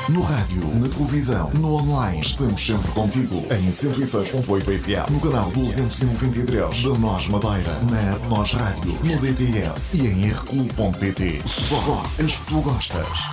No rádio, na televisão, no online, estamos sempre contigo. Em 106.8 FM, no canal 293 da NOS Madeira, na App NOS Rádio, no DTS e em rcu.pt. Só as que tu gostas.